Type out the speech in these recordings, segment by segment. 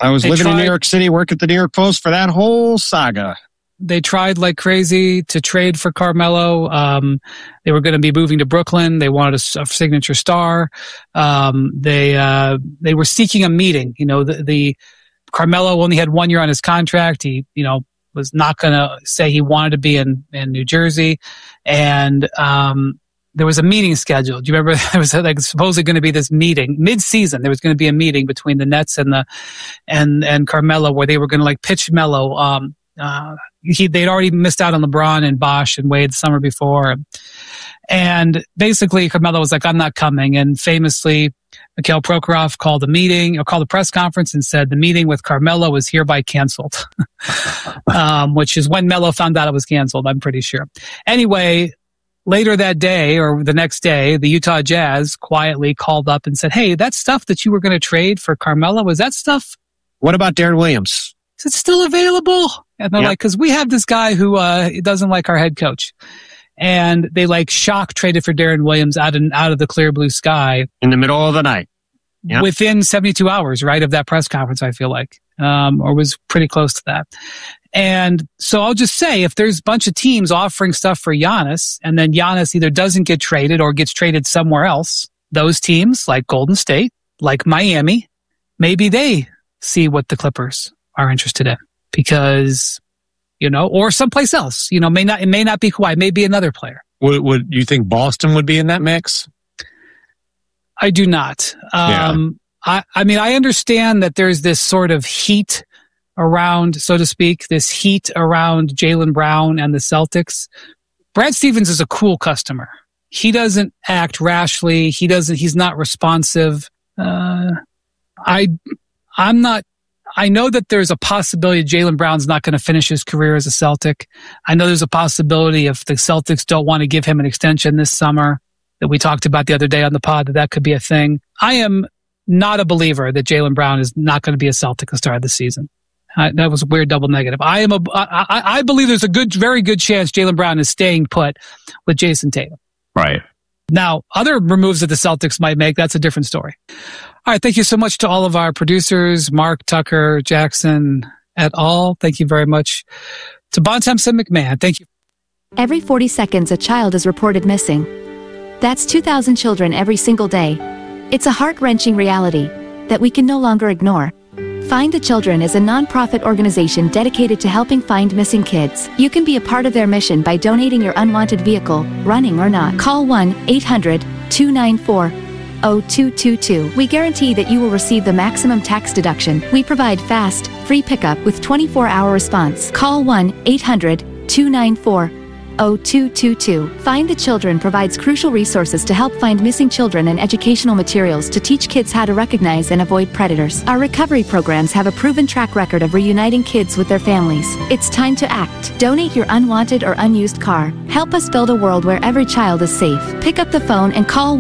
I was living in New York City, working at the New York Post for that whole saga. They tried like crazy to trade for Carmelo. They were going to be moving to Brooklyn. They wanted a signature star. They were seeking a meeting. The Carmelo only had 1 year on his contract. He, was not going to say he wanted to be in New Jersey. And there was a meeting scheduled. Do you remember there was supposedly going to be this meeting mid-season? There was going to be a meeting between the Nets and Carmelo where they were going to pitch Melo. They'd already missed out on LeBron and Bosh and Wade the summer before. And basically Carmelo was like, I'm not coming. And famously, Mikhail Prokhorov called a press conference and said the meeting with Carmelo is hereby canceled, which is when Melo found out it was canceled, I'm pretty sure. Anyway, later that day or the next day, the Utah Jazz quietly called up and said, hey, that stuff that you were going to trade for Carmelo, was that stuff? What about Darren Williams? Is it still available? And they're like, because we have this guy who doesn't like our head coach. And they shock traded for Darren Williams out of the clear blue sky. In the middle of the night. Yep. Within 72 hours, right, of that press conference, I feel like. Or was pretty close to that. And so I'll just say, if there's a bunch of teams offering stuff for Giannis, and then Giannis either doesn't get traded or gets traded somewhere else, those teams like Golden State, like Miami, maybe they see what the Clippers are interested in because, or someplace else, it may not be Kawhi, it may be another player. Would you think Boston would be in that mix? I do not. I understand that there's this sort of heat around, so to speak, this heat around Jaylen Brown and the Celtics. Brad Stevens is a cool customer. He doesn't act rashly. He's not responsive. I know that there's a possibility Jaylen Brown's not going to finish his career as a Celtic. I know there's a possibility if the Celtics don't want to give him an extension this summer that we talked about the other day on the pod, that could be a thing. I am not a believer that Jaylen Brown is not going to be a Celtic at the start of the season. That was a weird double negative. I believe there's a very good chance Jaylen Brown is staying put with Jason Tatum. Right. Now, other moves that the Celtics might make, that's a different story. All right. Thank you so much to all of our producers, Mark, Tucker, Jackson, et al. Thank you very much. To Bontemps and McMahon, thank you. Every 40 seconds, a child is reported missing. That's 2,000 children every single day. It's a heart-wrenching reality that we can no longer ignore. Find the Children is a non-profit organization dedicated to helping find missing kids. You can be a part of their mission by donating your unwanted vehicle, running or not. Call 1-800-294-0222. We guarantee that you will receive the maximum tax deduction. We provide fast, free pickup with 24-hour response. Call 1-800-294-0222. Find the Children provides crucial resources to help find missing children and educational materials to teach kids how to recognize and avoid predators. Our recovery programs have a proven track record of reuniting kids with their families. It's time to act. Donate your unwanted or unused car. Help us build a world where every child is safe. Pick up the phone and call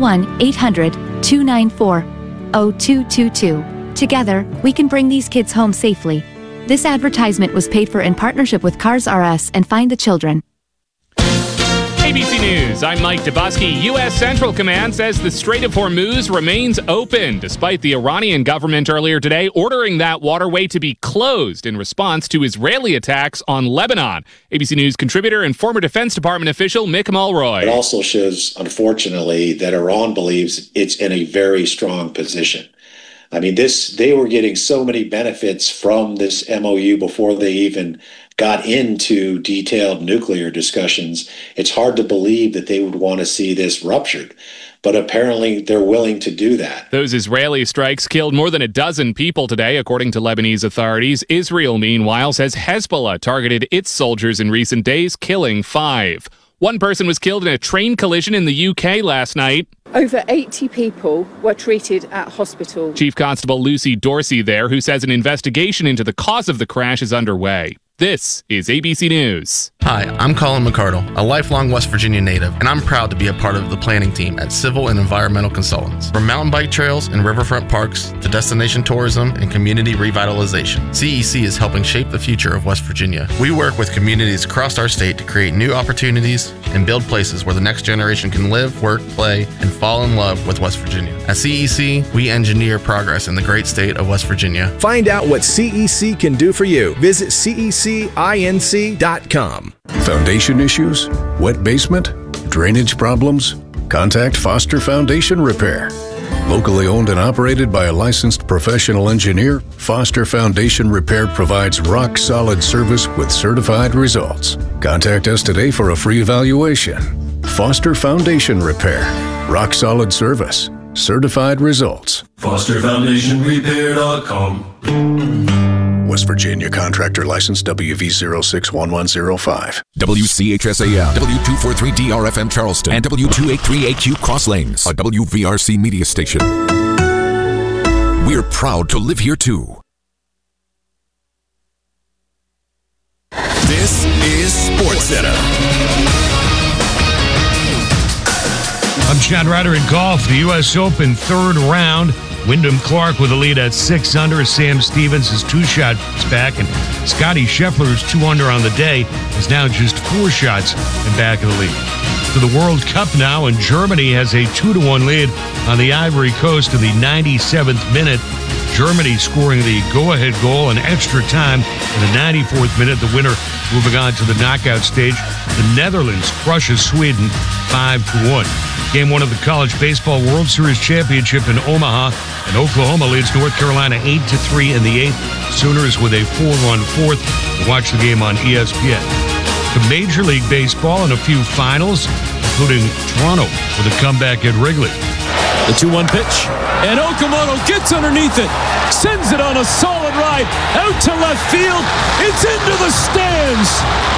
1-800-294-0222. Together, we can bring these kids home safely. This advertisement was paid for in partnership with Cars R Us and Find the Children. ABC News, I'm Mike Dubusky. U.S. Central Command says the Strait of Hormuz remains open, despite the Iranian government earlier today ordering that waterway to be closed in response to Israeli attacks on Lebanon. ABC News contributor and former Defense Department official Mick Mulroy. It also shows, unfortunately, that Iran believes it's in a very strong position. I mean, they were getting so many benefits from this MOU before they even got into detailed nuclear discussions. It's hard to believe that they would want to see this ruptured, but apparently they're willing to do that. Those Israeli strikes killed more than a dozen people today, according to Lebanese authorities. Israel, meanwhile, says Hezbollah targeted its soldiers in recent days, killing 5. One person was killed in a train collision in the UK last night. Over 80 people were treated at hospital. Chief Constable Lucy Dorsey there, who says an investigation into the cause of the crash is underway. This is ABC News. Hi, I'm Colin McCardle, a lifelong West Virginia native, and I'm proud to be a part of the planning team at Civil and Environmental Consultants. From mountain bike trails and riverfront parks to destination tourism and community revitalization, CEC is helping shape the future of West Virginia. We work with communities across our state to create new opportunities and build places where the next generation can live, work, play, and fall in love with West Virginia. At CEC, we engineer progress in the great state of West Virginia. Find out what CEC can do for you. Visit cecinc.com. Foundation issues? Wet basement? Drainage problems? Contact Foster Foundation Repair. Locally owned and operated by a licensed professional engineer, Foster Foundation Repair provides rock-solid service with certified results. Contact us today for a free evaluation. Foster Foundation Repair. Rock-solid service. Certified results. FosterFoundationRepair.com. West Virginia Contractor License WV061105. WCHSAM, W243DRFM Charleston, and W283AQ Cross Lanes, a WVRC media station. We're proud to live here too. This is SportsCenter. I'm Chad Ryder in golf. The U.S. Open third round. Wyndham Clark with a lead at 6 under. Sam Stevens is 2 shots back, and Scotty Scheffler, who's 2 under on the day, is now just 4 shots in back of the lead. To the World Cup now, and Germany has a 2-1 lead on the Ivory Coast in the 97th minute. Germany scoring the go-ahead goal in extra time in the 94th minute. The winner moving on to the knockout stage. The Netherlands crushes Sweden 5-1. Game 1 of the College Baseball World Series Championship in Omaha, and Oklahoma leads North Carolina 8-3 in the 8th. Sooners with a 4-1 fourth. Watch the game on ESPN. To Major League Baseball and a few finals, including Toronto with a comeback at Wrigley. The 2-1 pitch, and Okamoto gets underneath it, sends it on a solid ride, out to left field, it's into the stands!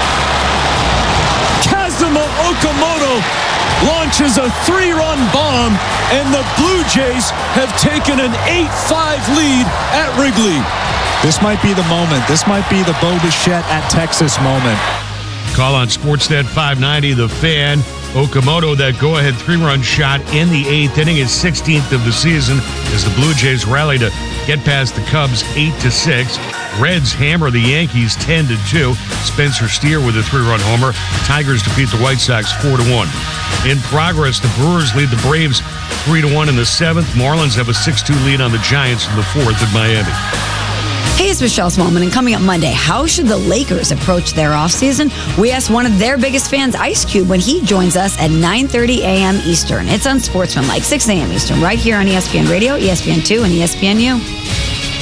Kazuma Okamoto launches a 3-run bomb, and the Blue Jays have taken an 8-5 lead at Wrigley. This might be the moment. This might be the Bo Bichette at Texas moment. Call on Sportsnet 590, The Fan. Okamoto, that go-ahead 3-run shot in the 8th inning, is 16th of the season as the Blue Jays rally to get past the Cubs 8-6. Reds hammer the Yankees 10-2. Spencer Steer with a 3-run homer. Tigers defeat the White Sox 4-1. In progress, the Brewers lead the Braves 3-1 in the 7th. Marlins have a 6-2 lead on the Giants in the 4th at Miami. Hey, it's Michelle Smallman, and coming up Monday, how should the Lakers approach their offseason? We asked one of their biggest fans, Ice Cube, when he joins us at 9:30 a.m. Eastern. It's Unsportsmanlike, 6 a.m. Eastern, right here on ESPN Radio, ESPN2, and ESPNU.